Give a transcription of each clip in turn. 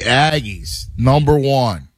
Aggies, number 1.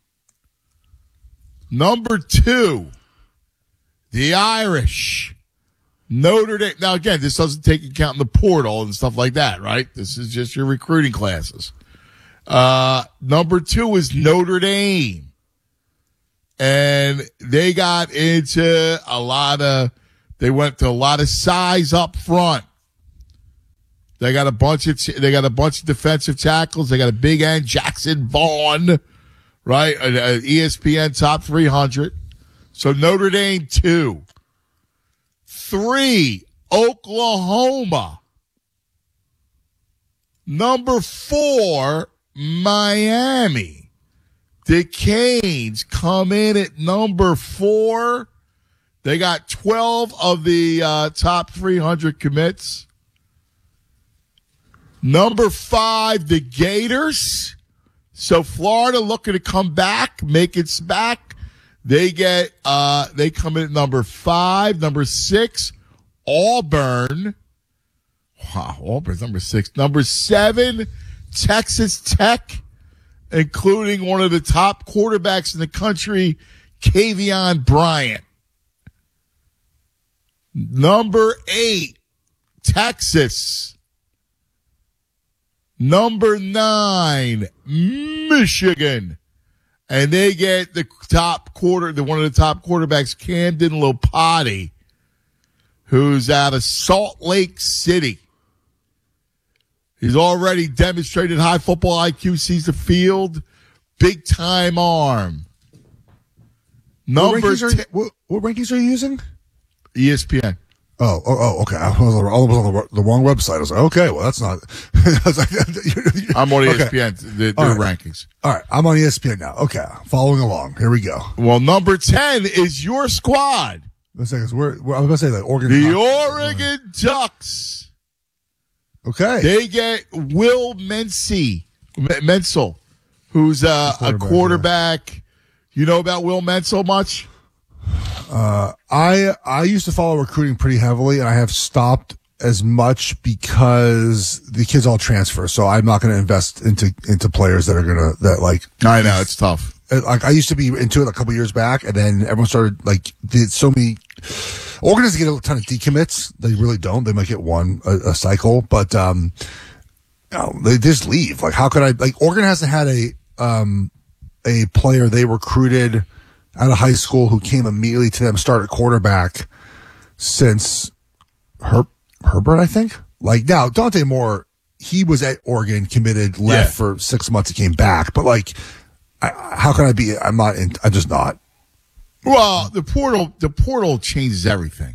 Number 2, the Irish. Notre Dame. Now, again, this doesn't take account in the portal and stuff like that, right? This is just your recruiting classes. Number 2 is Notre Dame. And they got into they went to a lot of size up front. They got a bunch of defensive tackles. They got a big end, Jackson Vaughn, right? ESPN top 300. So Notre Dame 2. 3, Oklahoma. Number 4, Miami. The Canes come in at number 4. They got 12 of the top 300 commits. Number 5, the Gators. So Florida looking to come back, make it back. They come in at number 5. Number 6, Auburn. Wow, Auburn's number 6. Number 7, Texas Tech, including one of the top quarterbacks in the country, Kavion Bryant. Number 8, Texas. Number 9, Michigan. And they get one of the top quarterbacks, Camden Lopati, who's out of Salt Lake City. He's already demonstrated high football IQ, sees the field, big time arm. What rankings are you using? ESPN. Oh, okay. I was on the wrong website. I was like, okay, well, that's not. I'm on ESPN, their rankings. All right, I'm on ESPN now. Okay, following along. Here we go. Well, number 10 is your squad. Let's say, I was going to say that Oregon. The Oregon Ducks. Okay. They get Will Menzel, who's a quarterback. Yeah. You know about Will Menzel much? I used to follow recruiting pretty heavily, and I have stopped as much because the kids all transfer. So I'm not going to invest into players that are I know it's tough. Like I used to be into it a couple years back, and then everyone started did so many. Oregon doesn't get a ton of decommits. They really don't. They might get one a cycle, but they just leave. Like how could I? Like Oregon hasn't had a player they recruited out of high school who came immediately to them, started quarterback since Herbert, I think. Like now, Dante Moore, he was at Oregon, committed, left for 6 months, he came back. But how can I be? I'm just not. Well, the portal changes everything.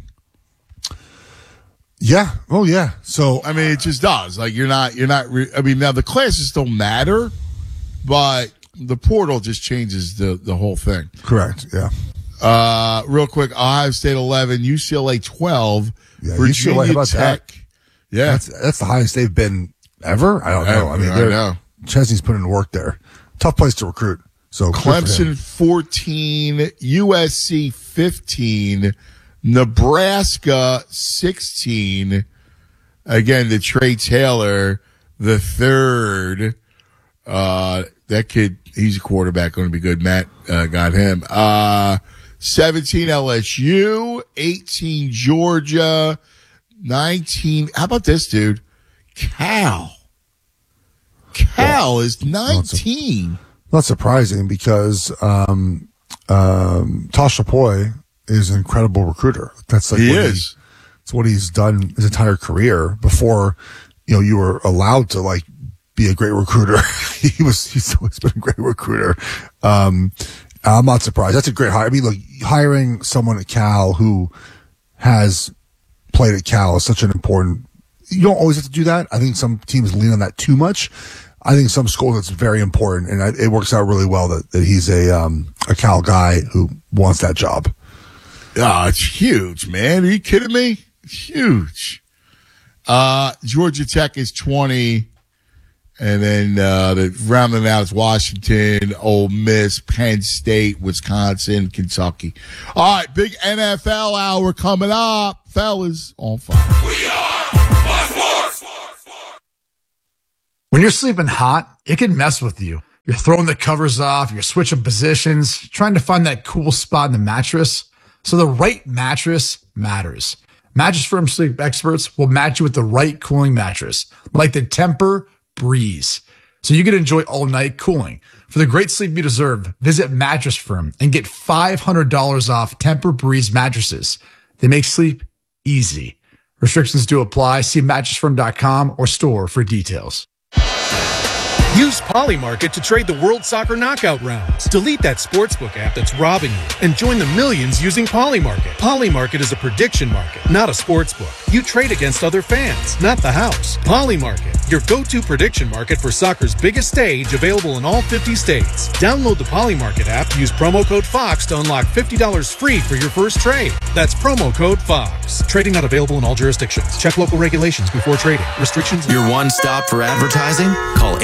Yeah. Oh yeah. So I mean, it just does. Like now the classes don't matter, but the portal just changes the whole thing. Correct. Yeah. Real quick, Ohio State 11, UCLA 12, yeah, Virginia UCLA, how about Tech. That? Yeah. That's the highest they've been ever. I don't know. I mean, Chesney's putting in work there. Tough place to recruit. So Clemson 14, USC 15, Nebraska 16. Again, the Trey Taylor, the third. That kid, he's a quarterback, going to be good. Matt got him. 17 LSU, 18 Georgia, 19. How about this, dude? Cal is 19. Not surprising because Tosh Chapoy is an incredible recruiter. That's it's what he's done his entire career before, you were allowed to be a great recruiter. He's always been a great recruiter. I'm not surprised. That's a great hire. I mean, hiring someone at Cal who has played at Cal is such an important, you don't always have to do that. I think some teams lean on that too much. I think some schools it's very important, and it works out really well that he's a Cal guy who wants that job. Oh, it's huge, man. Are you kidding me? It's huge. Georgia Tech is 20. And then rounding out is Washington, Ole Miss, Penn State, Wisconsin, Kentucky. All right, big NFL hour coming up. Fellas, on fire. We are Fox Sports. When you're sleeping hot, it can mess with you. You're throwing the covers off, you're switching positions, trying to find that cool spot in the mattress. So the right mattress matters. Mattress Firm sleep experts will match you with the right cooling mattress, like the Tempur Breeze, so you can enjoy all-night cooling. For the great sleep you deserve, visit Mattress Firm and get $500 off Tempur Breeze mattresses. They make sleep easy. Restrictions do apply. See mattressfirm.com or store for details. Use Polymarket to trade the World Soccer Knockout rounds. Delete that sportsbook app that's robbing you and join the millions using Polymarket. Polymarket is a prediction market, not a sportsbook. You trade against other fans, not the house. Polymarket, your go-to prediction market for soccer's biggest stage, available in all 50 states. Download the Polymarket app, use promo code FOX to unlock $50 free for your first trade. That's promo code FOX. Trading not available in all jurisdictions. Check local regulations before trading. Restrictions. Your one stop for advertising? Call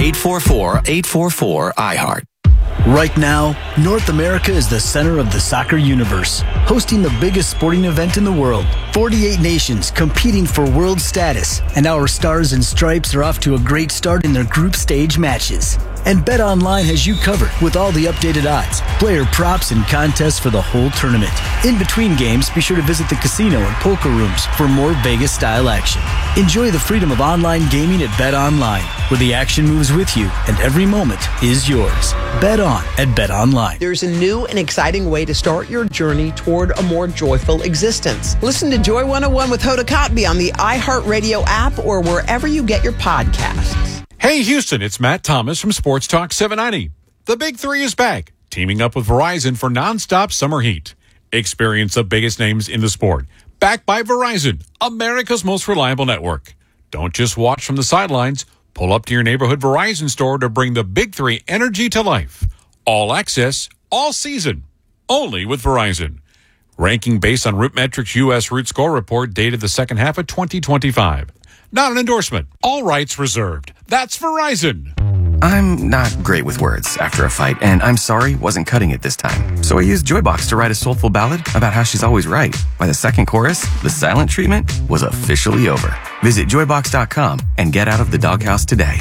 844-844-iHeart. Right now, North America is the center of the soccer universe, hosting the biggest sporting event in the world. 48 nations competing for world status, and our Stars and Stripes are off to a great start in their group stage matches. And BetOnline has you covered with all the updated odds, player props, and contests for the whole tournament. In between games, be sure to visit the casino and poker rooms for more Vegas-style action. Enjoy the freedom of online gaming at BetOnline, where the action moves with you and every moment is yours. Bet on at BetOnline. There's a new and exciting way to start your journey toward a more joyful existence. Listen to Joy 101 with Hoda Kotb on the iHeartRadio app or wherever you get your podcasts. Hey, Houston, it's Matt Thomas from Sports Talk 790. The Big Three is back, teaming up with Verizon for nonstop summer heat. Experience the biggest names in the sport. Backed by Verizon, America's most reliable network. Don't just watch from the sidelines. Pull up to your neighborhood Verizon store to bring the Big Three energy to life. All access, all season, only with Verizon. Ranking based on RootMetrics U.S. Root Score Report dated the second half of 2025. Not an endorsement. All rights reserved. That's Verizon. I'm not great with words after a fight, and I'm sorry wasn't cutting it this time. So I used Joybox to write a soulful ballad about how she's always right. By the second chorus, the silent treatment was officially over. Visit joybox.com and get out of the doghouse today.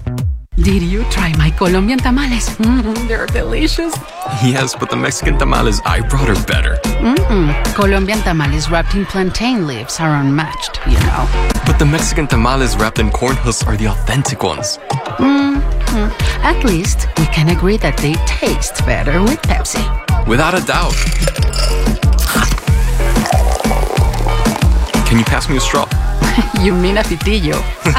Did you try my Colombian tamales? They're delicious. Yes, but the Mexican tamales I brought are better. Colombian tamales wrapped in plantain leaves are unmatched, you know. But the Mexican tamales wrapped in corn husks are the authentic ones. At least we can agree that they taste better with Pepsi. Without a doubt. Can you pass me a straw? You mean a pitillo.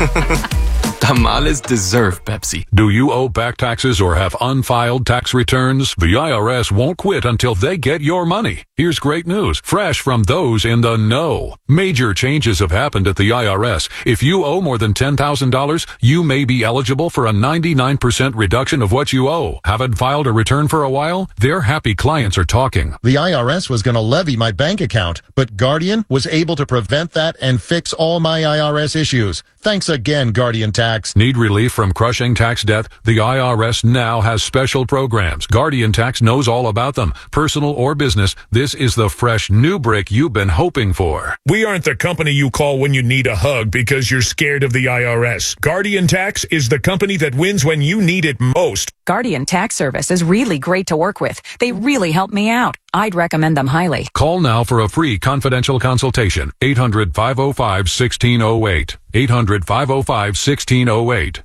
Tamales deserve Pepsi. Do you owe back taxes or have unfiled tax returns? The IRS won't quit until they get your money. Here's great news, fresh from those in the know. Major changes have happened at the IRS. If you owe more than $10,000, you may be eligible for a 99% reduction of what you owe. Haven't filed a return for a while? Their happy clients are talking. The IRS was going to levy my bank account, but Guardian was able to prevent that and fix all my IRS issues. Thanks again, Guardian Tax. Need relief from crushing tax debt? The IRS now has special programs. Guardian Tax knows all about them. Personal or business, this is the fresh new brick you've been hoping for. We aren't the company you call when you need a hug because you're scared of the IRS. Guardian Tax is the company that wins when you need it most. Guardian Tax Service is really great to work with. They really help me out. I'd recommend them highly. Call now for a free confidential consultation. 800-505-1608. 800-505-1608.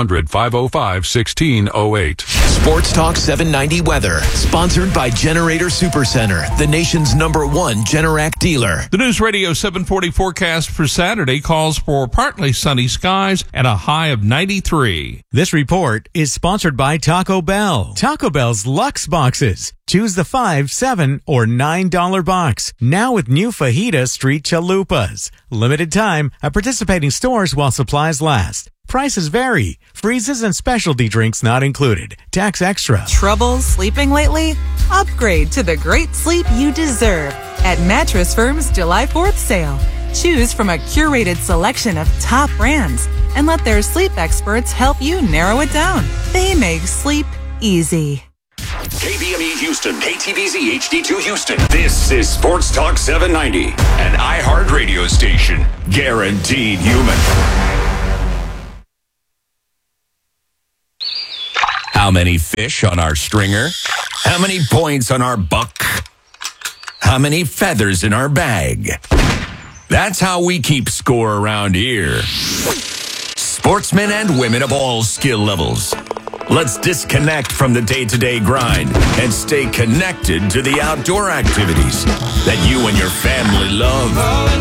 800-505-1608. Sports Talk 790 weather, sponsored by Generator Supercenter, the nation's #1 Generac dealer. The News Radio 740 forecast for Saturday calls for partly sunny skies and a high of 93. This report is sponsored by Taco Bell. Taco Bell's Luxe Boxes. Choose the $5, $7, or $9 box. Now with new Fajita Street Chalupas. Limited time at participating stores while supplies last. Prices vary. Freezes and specialty drinks not included. Tax extra. Trouble sleeping lately? Upgrade to the great sleep you deserve at Mattress Firm's July 4th sale. Choose from a curated selection of top brands and let their sleep experts help you narrow it down. They make sleep easy. KBME Houston, KTVZ HD2 Houston. This is Sports Talk 790, an iHeart radio station. Guaranteed human. How many fish on our stringer? How many points on our buck? How many feathers in our bag? That's how we keep score around here. Sportsmen and women of all skill levels. Let's disconnect from the day-to-day grind and stay connected to the outdoor activities that you and your family love.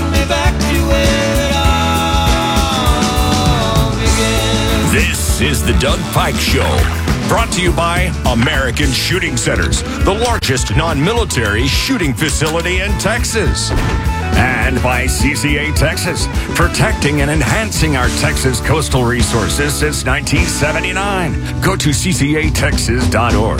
This is the Doug Pike Show, brought to you by American Shooting Centers, the largest non-military shooting facility in Texas. And by CCA Texas, protecting and enhancing our Texas coastal resources since 1979. Go to ccatexas.org.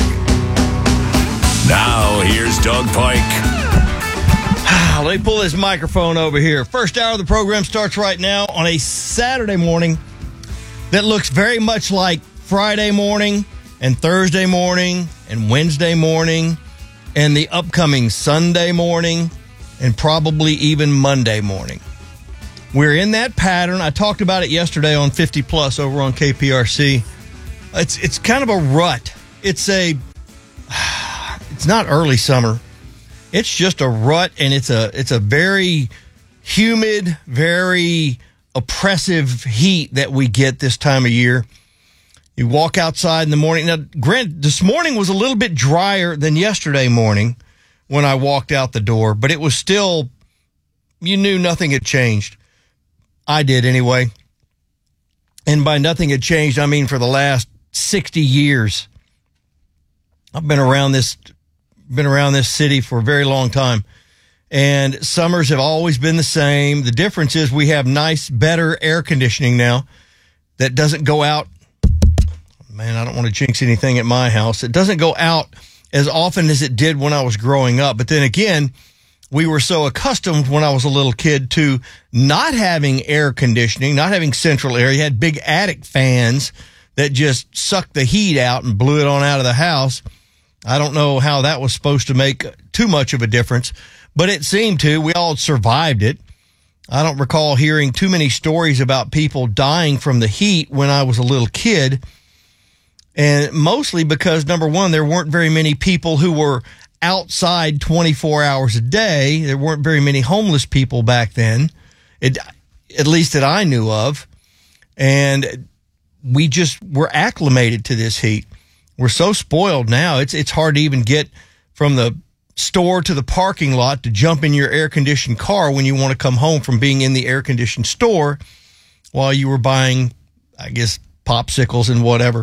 Now, here's Doug Pike. Let me pull this microphone over here. First hour of the program starts right now on a Saturday morning that looks very much like Friday morning and Thursday morning and Wednesday morning and the upcoming Sunday morning and probably even Monday morning. We're in that pattern. I talked about it yesterday on 50 Plus over on KPRC. It's kind of a rut. It's not early summer. It's just a rut, and it's a very humid, very oppressive heat that we get this time of year. You walk outside in the morning. Now, granted, this morning was a little bit drier than yesterday morning when I walked out the door, but it was still, you knew nothing had changed. I did anyway. And by nothing had changed, I mean for the last 60 years. I've been around this city for a very long time. And summers have always been the same. The difference is we have nice, better air conditioning now that doesn't go out. Man, I don't want to jinx anything at my house. It doesn't go out as often as it did when I was growing up. But then again, we were so accustomed when I was a little kid to not having air conditioning, not having central air. You had big attic fans that just sucked the heat out and blew it on out of the house. I don't know how that was supposed to make too much of a difference, but it seemed to. We all survived it. I don't recall hearing too many stories about people dying from the heat when I was a little kid. And mostly because, number one, there weren't very many people who were outside 24 hours a day. There weren't very many homeless people back then, at least that I knew of. And we just were acclimated to this heat. We're so spoiled now. It's hard to even get from the store to the parking lot to jump in your air-conditioned car when you want to come home from being in the air-conditioned store while you were buying, I guess, popsicles and whatever.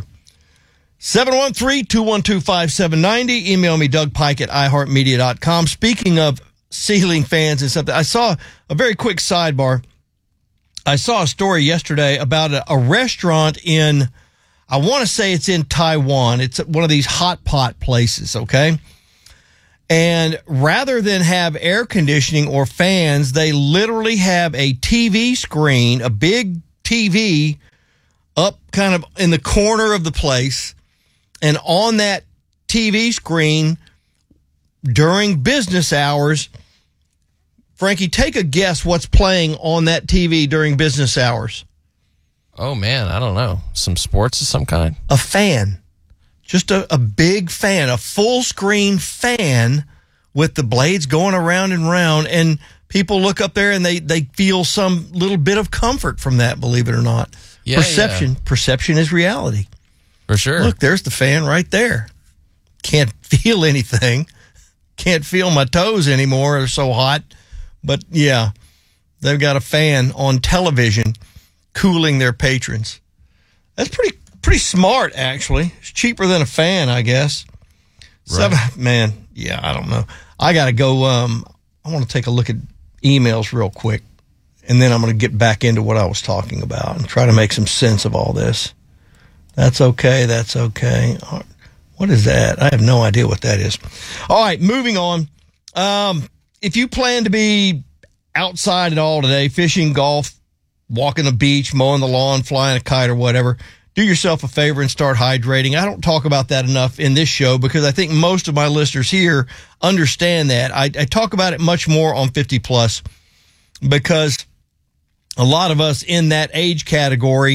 713-212-5790. Email me, Doug Pike at iHeartMedia.com. Speaking of ceiling fans and something, I saw a very quick sidebar. I saw a story yesterday about a restaurant in, I want to say it's in Taiwan. It's one of these hot pot places, okay? And rather than have air conditioning or fans, they literally have a TV screen, a big TV up kind of in the corner of the place. And on that TV screen during business hours, Frankie, take a guess what's playing on that TV during business hours. Oh, man, I don't know. Some sports of some kind? A fan. Just a big fan, a full screen fan with the blades going around and round. And people look up there and they feel some little bit of comfort from that, believe it or not. Yeah, Perception is reality. For sure. Look, there's the fan right there. Can't feel anything. Can't feel my toes anymore. They're so hot. But yeah, they've got a fan on television cooling their patrons. That's pretty smart, actually. It's cheaper than a fan, I guess. Right. I don't know. I got to go. I want to take a look at emails real quick, and then I'm going to get back into what I was talking about and try to make some sense of all this. That's okay. What is that? I have no idea what that is. All right, moving on. If you plan to be outside at all today, fishing, golf, walking the beach, mowing the lawn, flying a kite or whatever, do yourself a favor and start hydrating. I don't talk about that enough in this show because I think most of my listeners here understand that. I talk about it much more on 50 Plus because a lot of us in that age category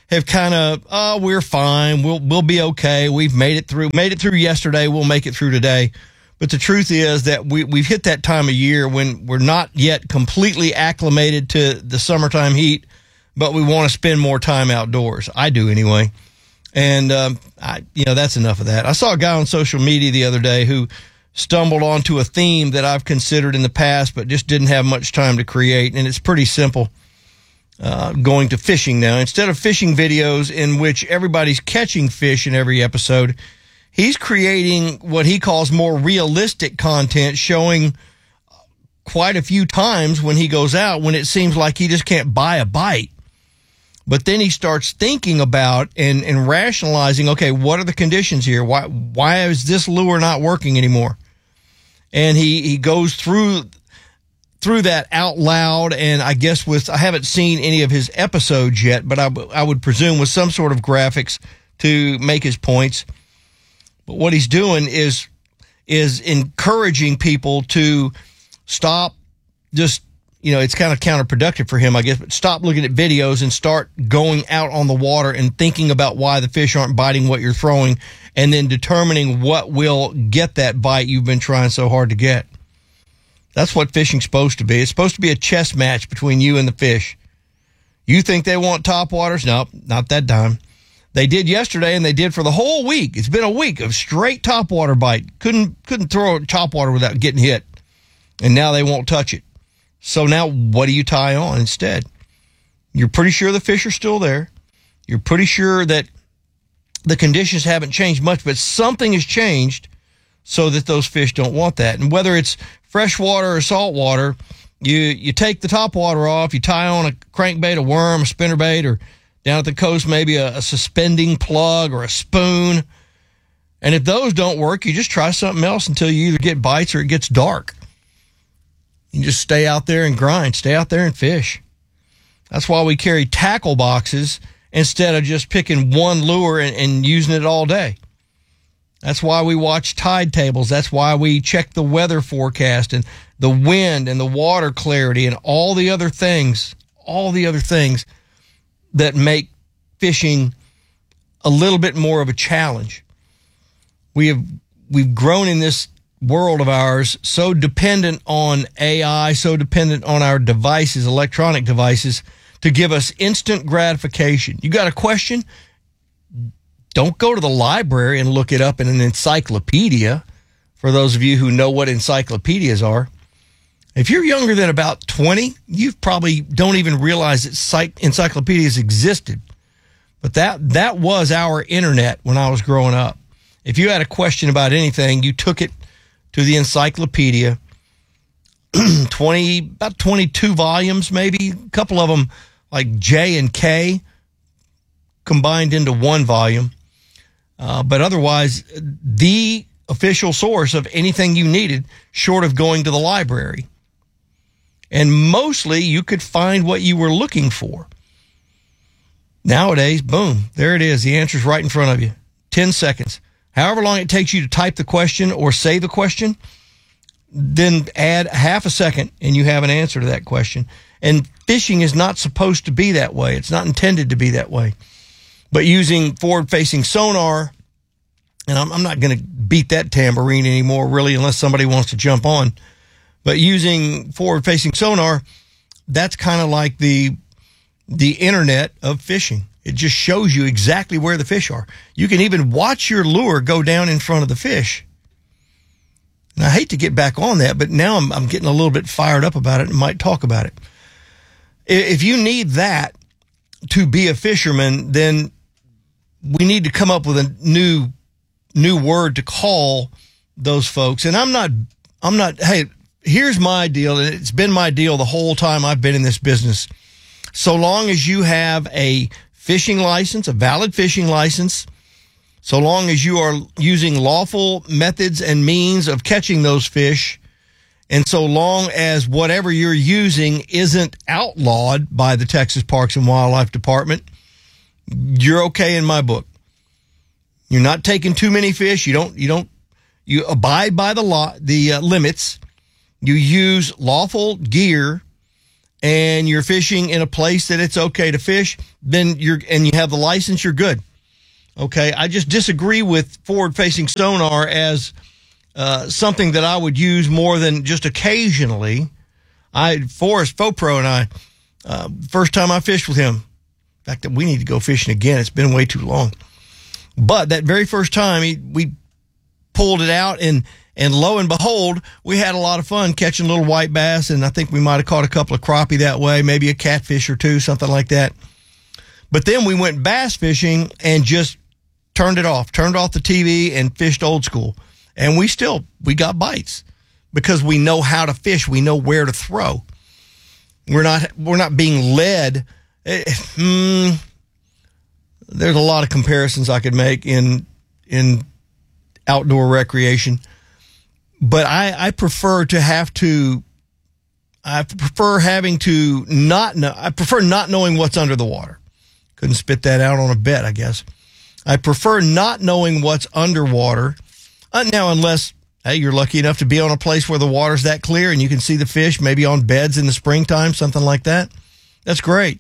have kind of, we're fine. We'll be okay. We've made it through yesterday. We'll make it through today. But the truth is that we've hit that time of year when we're not yet completely acclimated to the summertime heat, but we want to spend more time outdoors. I do anyway. And, that's enough of that. I saw a guy on social media the other day who stumbled onto a theme that I've considered in the past, but just didn't have much time to create. And it's pretty simple. Going to fishing now. Instead of fishing videos in which everybody's catching fish in every episode, he's creating what he calls more realistic content, showing quite a few times when he goes out when it seems like he just can't buy a bite. But then he starts thinking about and rationalizing, okay, what are the conditions here? Why is this lure not working anymore? And he goes through that out loud, and I guess I haven't seen any of his episodes yet, but I would presume with some sort of graphics to make his points. But what he's doing is encouraging people to stop just, it's kind of counterproductive for him, I guess, but stop looking at videos and start going out on the water and thinking about why the fish aren't biting what you're throwing, and then determining what will get that bite you've been trying so hard to get. That's what fishing's supposed to be. It's supposed to be a chess match between you and the fish. You think they want topwaters? Nope, not that time. They did yesterday, and they did for the whole week. It's been a week of straight topwater bite. Couldn't throw a topwater without getting hit. And now they won't touch it. So now what do you tie on instead? You're pretty sure the fish are still there. You're pretty sure that the conditions haven't changed much, but something has changed so that those fish don't want that. And whether it's freshwater or saltwater, you take the topwater off, you tie on a crankbait, a worm, a spinnerbait, or down at the coast, maybe a suspending plug or a spoon. And if those don't work, you just try something else until you either get bites or it gets dark. You just stay out there and grind, stay out there and fish. That's why we carry tackle boxes instead of just picking one lure and using it all day. That's why we watch tide tables. That's why we check the weather forecast and the wind and the water clarity and all the other things that make fishing a little bit more of a challenge. We've grown in this world of ours so dependent on AI, so dependent on our devices, electronic devices, to give us instant gratification. You got a question? Don't go to the library and look it up in an encyclopedia, for those of you who know what encyclopedias are. If you're younger than about 20, you probably don't even realize that encyclopedias existed. But that was our internet when I was growing up. If you had a question about anything, you took it to the encyclopedia. About 22 volumes, maybe. A couple of them, like J and K, combined into one volume. But otherwise, the official source of anything you needed, short of going to the library. And mostly you could find what you were looking for. Nowadays, boom, there it is. The answer's right in front of you. 10 seconds. However long it takes you to type the question or say the question, then add half a second and you have an answer to that question. And fishing is not supposed to be that way. It's not intended to be that way. But using forward-facing sonar, and I'm not going to beat that tambourine anymore, really, unless somebody wants to jump on. But using forward-facing sonar, that's kind of like the internet of fishing. It just shows you exactly where the fish are. You can even watch your lure go down in front of the fish. And I hate to get back on that, but now I'm getting a little bit fired up about it and might talk about it. If you need that to be a fisherman, then we need to come up with a new word to call those folks. And I'm not, hey, here's my deal, and it's been my deal the whole time I've been in this business. So long as you have a fishing license, a valid fishing license, so long as you are using lawful methods and means of catching those fish, and so long as whatever you're using isn't outlawed by the Texas Parks and Wildlife Department, you're okay in my book. You're not taking too many fish. You abide by the limits. You use lawful gear, and you're fishing in a place that it's okay to fish, then you have the license, you're good. Okay, I just disagree with forward-facing sonar as something that I would use more than just occasionally. Forrest Fopro and I, first time I fished with him, in fact, that we need to go fishing again. It's been way too long. But that very first time, we pulled it out, and lo and behold, we had a lot of fun catching little white bass, and I think we might have caught a couple of crappie that way, maybe a catfish or two, something like that. But then we went bass fishing and just turned off the TV and fished old school. And we got bites because we know how to fish. We know where to throw. We're not being led. There's a lot of comparisons I could make in outdoor recreation, but I prefer not knowing what's under the water. Couldn't spit that out on a bet, I guess. I prefer not knowing what's underwater. Now, unless you're lucky enough to be on a place where the water's that clear and you can see the fish, maybe on beds in the springtime, something like that. That's great.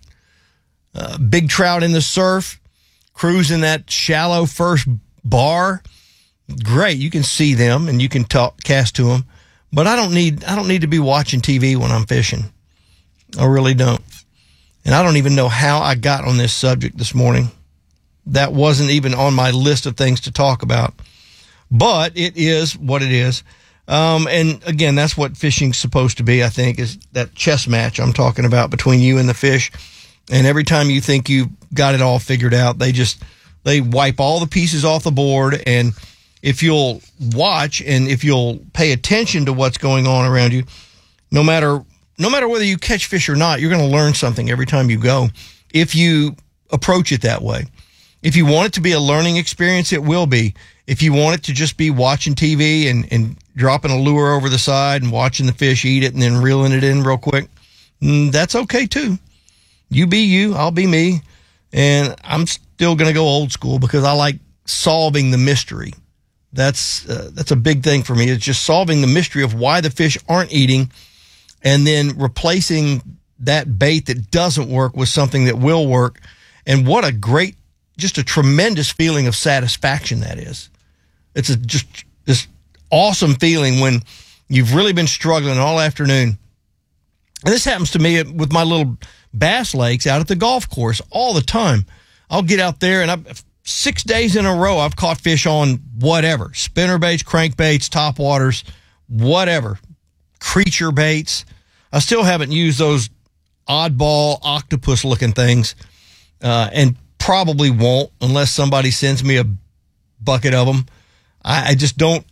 Big trout in the surf, cruising that shallow first bar. Great. You can see them and you can cast to them. But I don't need to be watching TV when I'm fishing. I really don't. And I don't even know how I got on this subject this morning. That wasn't even on my list of things to talk about. But it is what it is. And again, that's what fishing's supposed to be, I think, is that chess match I'm talking about between you and the fish. And every time you think you've got it all figured out, they wipe all the pieces off the board. And if you'll watch and if you'll pay attention to what's going on around you, no matter whether you catch fish or not, you're going to learn something every time you go if you approach it that way. If you want it to be a learning experience, it will be. If you want it to just be watching TV and dropping a lure over the side and watching the fish eat it and then reeling it in real quick, that's okay too. You be you, I'll be me. And I'm still going to go old school because I like solving the mystery. That's a big thing for me. It's just solving the mystery of why the fish aren't eating and then replacing that bait that doesn't work with something that will work. And what a great, just a tremendous feeling of satisfaction that is. It's just this awesome feeling when you've really been struggling all afternoon. And this happens to me with my little bass lakes out at the golf course all the time. I'll get out there and 6 days in a row, I've caught fish on whatever, spinner baits, crankbaits, topwaters, whatever, creature baits. I still haven't used those oddball octopus looking things, and probably won't unless somebody sends me a bucket of them. I just don't.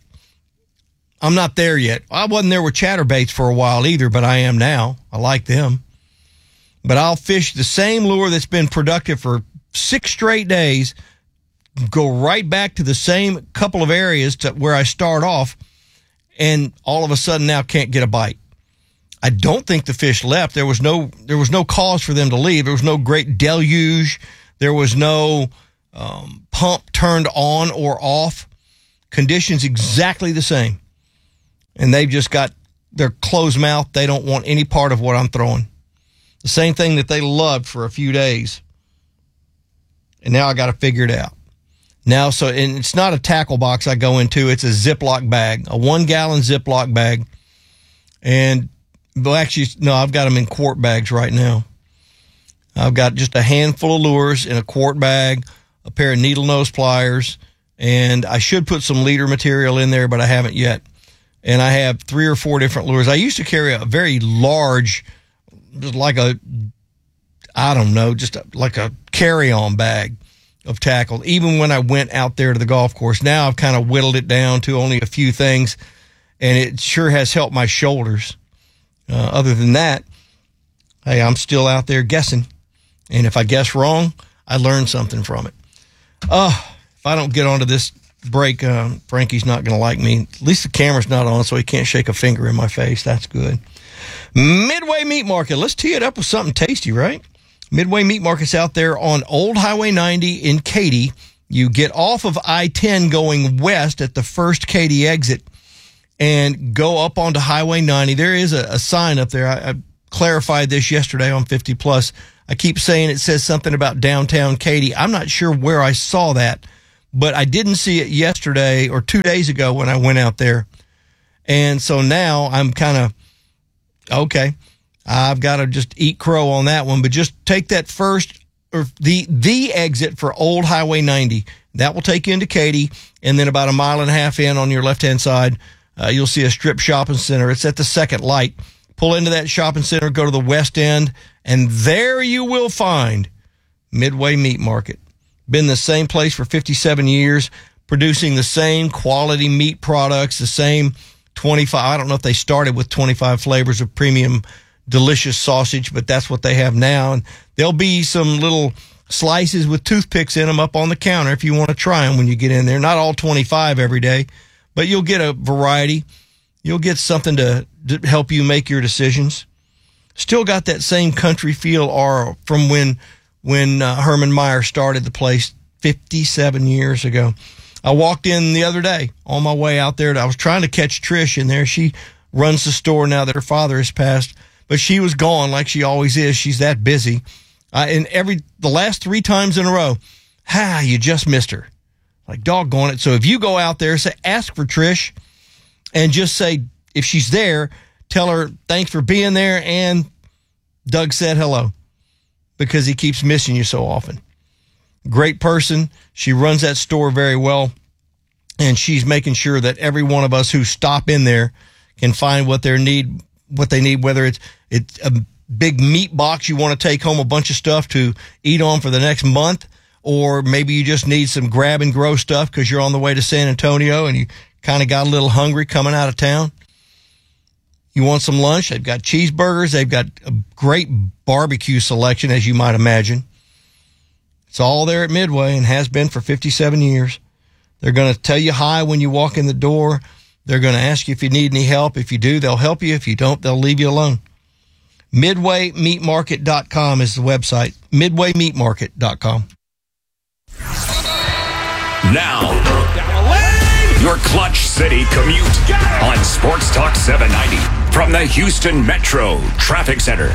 I'm not there yet. I wasn't there with chatterbaits for a while either, but I am now. I like them. But I'll fish the same lure that's been productive for 6 straight days, go right back to the same couple of areas to where I start off, and all of a sudden now can't get a bite. I don't think the fish left. There was no cause for them to leave. There was no great deluge. There was no pump turned on or off. Conditions exactly the same. And they've just got their closed mouth. They don't want any part of what I'm throwing. The same thing that they loved for a few days. And now I got to figure it out. Now, and it's not a tackle box I go into. It's a Ziploc bag, a 1 gallon Ziploc bag. And, well, actually, no, I've got them in quart bags right now. I've got just a handful of lures in a quart bag, a pair of needle nose pliers, and I should put some leader material in there, but I haven't yet. And I have 3 or 4 different lures. I used to carry a very large, like a carry-on bag of tackle, even when I went out there to the golf course. Now I've kind of whittled it down to only a few things, and it sure has helped my shoulders. Other than that, hey, I'm still out there guessing. And if I guess wrong, I learn something from it. If I don't get onto this break, Frankie's not going to like me. At least the camera's not on, so he can't shake a finger in my face. That's good. Midway Meat Market. Let's tee it up with something tasty, right? Midway Meat Market's out there on Old Highway 90 in Katy. You get off of I-10 going west at the first Katy exit and go up onto Highway 90. There is a sign up there. I clarified this yesterday on 50 Plus. I keep saying it says something about downtown Katy. I'm not sure where I saw that, but I didn't see it yesterday or 2 days ago when I went out there. And so now I'm kind of, okay, I've got to just eat crow on that one, but just take that first, or the exit for Old Highway 90. That will take you into Katy, and then about a mile and a half in on your left-hand side, you'll see a strip shopping center. It's at the second light. Pull into that shopping center, go to the west end, and there you will find Midway Meat Market. Been the same place for 57 years, producing the same quality meat products, the same 25. I don't know if they started with 25 flavors of premium delicious sausage, but that's what they have now. And there'll be some little slices with toothpicks in them up on the counter if you want to try them when you get in there. Not all 25 every day, but you'll get a variety. You'll get something to help you make your decisions. Still got that same country feel from when Herman Meyer started the place 57 years ago. I walked in the other day on my way out there. I was trying to catch Trish in there. She runs the store now that her father has passed, but she was gone like she always is. She's that busy. And the last 3 times in a row, you just missed her. Like doggone it. So if you go out there, ask for Trish and just say, if she's there, tell her thanks for being there and Doug said hello, because he keeps missing you so often. Great person. She runs that store very well, and she's making sure that every one of us who stop in there can find what they need, whether it's a big meat box you want to take home a bunch of stuff to eat on for the next month, or maybe you just need some grab and grow stuff because you're on the way to San Antonio and you kind of got a little hungry coming out of town. You want some lunch? They've got cheeseburgers. They've got a great barbecue selection, as you might imagine. It's all there at Midway and has been for 57 years. They're going to tell you hi when you walk in the door. They're going to ask you if you need any help. If you do, they'll help you. If you don't, they'll leave you alone. MidwayMeatMarket.com is the website. MidwayMeatMarket.com. Now, your Clutch City commute on Sports Talk 790 from the Houston Metro Traffic Center.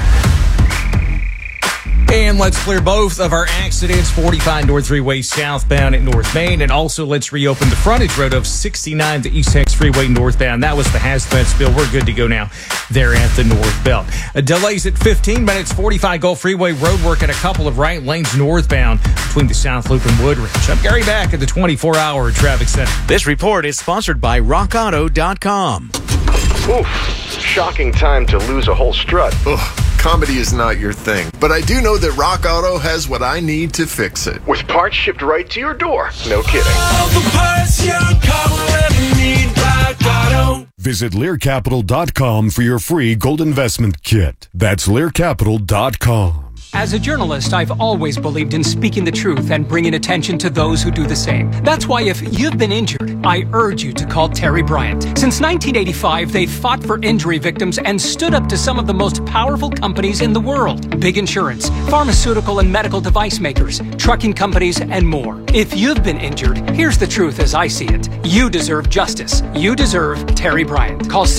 And let's clear both of our accidents, 45 North Freeway southbound at North Main, and also let's reopen the frontage road of 69 to East Tex Freeway northbound. That was the hazmat spill. We're good to go now there at the North Belt. Delays at 15 minutes, 45 Gulf Freeway road work at a couple of right lanes northbound between the South Loop and Woodridge. I'm Gary back at the 24-hour traffic center. This report is sponsored by RockAuto.com. Oof, shocking time to lose a whole strut. Ugh. Comedy is not your thing, but I do know that Rock Auto has what I need to fix it. With parts shipped right to your door. No kidding. All the parts your car will ever need, Rock Auto. Visit LearCapital.com for your free gold investment kit. That's LearCapital.com. As a journalist, I've always believed in speaking the truth and bringing attention to those who do the same. That's why if you've been injured, I urge you to call Terry Bryant. Since 1985, they've fought for injury victims and stood up to some of the most powerful companies in the world. Big insurance, pharmaceutical and medical device makers, trucking companies, and more. If you've been injured, here's the truth as I see it. You deserve justice. You deserve Terry Bryant. Call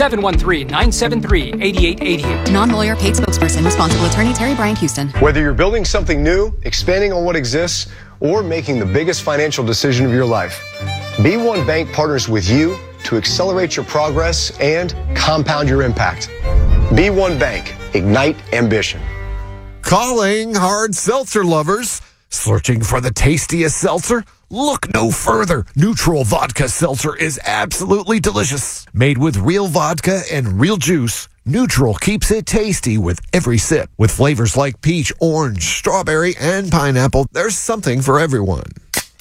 713-973-8888. Non-lawyer paid spokesperson, responsible attorney Terry Bryant, Houston. Whether you're building something new, expanding on what exists, or making the biggest financial decision of your life, B1 Bank partners with you to accelerate your progress and compound your impact. B1 Bank, ignite ambition. Calling hard seltzer lovers. Searching for the tastiest seltzer? Look no further. Neutral Vodka Seltzer is absolutely delicious. Made with real vodka and real juice, Neutral keeps it tasty with every sip. With flavors like peach, orange, strawberry, and pineapple, there's something for everyone.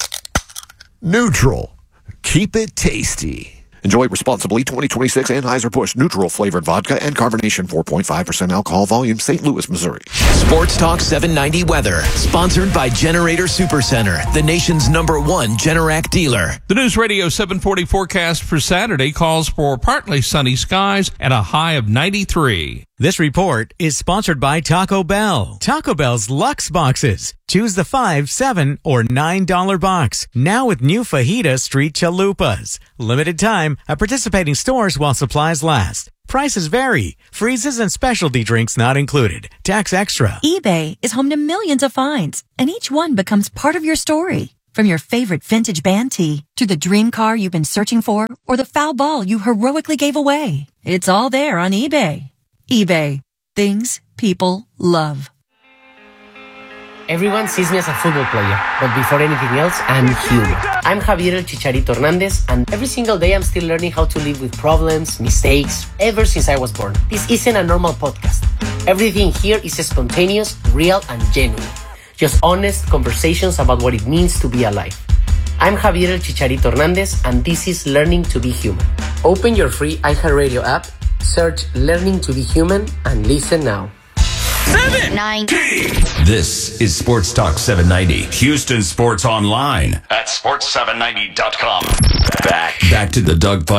Neutral. Keep it tasty. Enjoy responsibly. 2026 Anheuser-Busch Neutral flavored vodka and carbonation, 4.5% alcohol volume, St. Louis, Missouri. Sports Talk 790 weather, sponsored by Generator Supercenter, the nation's #1 Generac dealer. The News Radio 740 forecast for Saturday calls for partly sunny skies and a high of 93. This report is sponsored by Taco Bell. Taco Bell's Luxe Boxes. Choose the $5, $7, or $9 box. Now with new Fajita Street Chalupas. Limited time at participating stores while supplies last. Prices vary. Freezes and specialty drinks not included. Tax extra. eBay is home to millions of finds, and each one becomes part of your story. From your favorite vintage band tee to the dream car you've been searching for or the foul ball you heroically gave away. It's all there on eBay. eBay. Things people love. Everyone sees me as a football player, but before anything else, I'm human. I'm Javier El Chicharito Hernandez, and every single day I'm still learning how to live with problems, mistakes, ever since I was born. This isn't a normal podcast. Everything here is spontaneous, real, and genuine. Just honest conversations about what it means to be alive. I'm Javier El Chicharito Hernandez, and this is Learning to be Human. Open your free iHeartRadio app, search Learning to be Human, and listen now. 7, 9. This is Sports Talk 790. Houston Sports Online at sports790.com. Back to the Doug Fine